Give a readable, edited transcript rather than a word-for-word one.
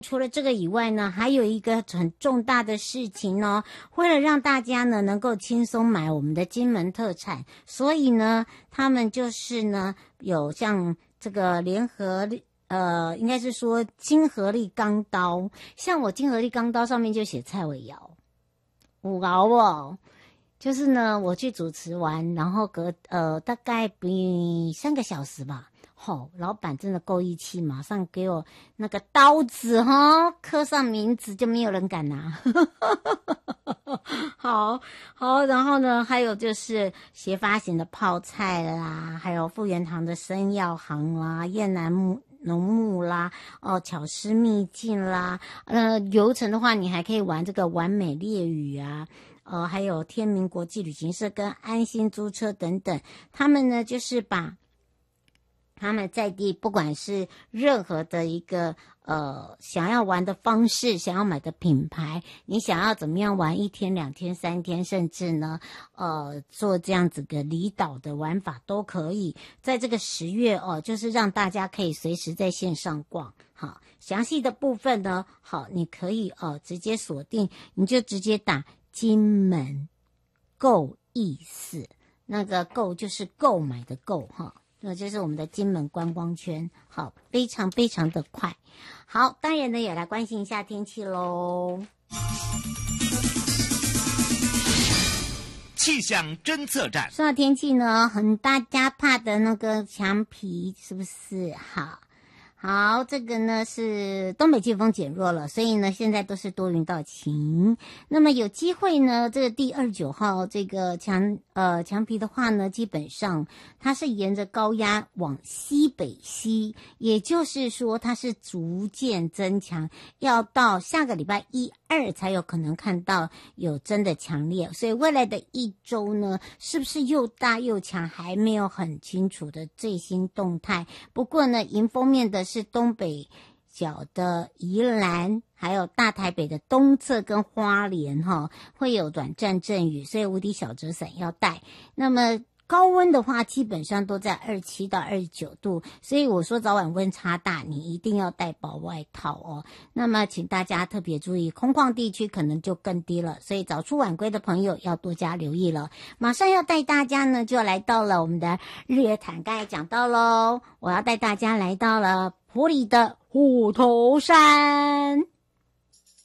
除了这个以外呢，还有一个很重大的事情哦，为了让大家呢能够轻松买我们的金门特产，所以呢，他们就是呢有像这个联合应该是说金合力钢刀，像我金合力钢刀上面就写蔡伟尧，有熬哦。就是呢，我去主持完，然后大概比3个小时吧。老板真的够义气，马上给我那个刀子刻上名字，就没有人敢拿。好，然后呢，还有就是斜发型的泡菜啦，还有富源堂的生药行啦，燕南农牧啦，巧思秘境啦，游程的话，你还可以玩这个完美猎语啊。还有天明国际旅行社跟安心租车等等，他们呢就是把他们在地不管是任何的一个想要玩的方式，想要买的品牌，你想要怎么样玩1天2天3天，甚至呢做这样子的离岛的玩法都可以。在这个10月就是让大家可以随时在线上逛。好，详细的部分呢，好，你可以直接锁定，你就直接打金门购意思，那个购就是购买的购那就是我们的金门观光圈。好，非常非常的快。好，当然呢也来关心一下天气咯。 气象侦测站。 说到天气呢，大家怕的那个墙皮是不是？好，这个呢是东北季风减弱了，所以呢现在都是多云到晴。那么有机会呢，这个第29号这个墙皮的话呢，基本上它是沿着高压往西北西，也就是说它是逐渐增强，要到下个礼拜1、2才有可能看到有真的强烈。所以未来的1周呢，是不是又大又强，还没有很清楚的最新动态。不过呢，迎风面的是东北角的宜兰，还有大台北的东侧跟花莲会有短暂阵雨，所以无敌小折伞要带。那么高温的话基本上都在27到29度，所以我说早晚温差大，你一定要带薄外套那么请大家特别注意，空旷地区可能就更低了，所以早出晚归的朋友要多加留意了。马上要带大家呢就来到了我们的日月潭，刚才讲到咯，我要带大家来到了埔里的虎头山。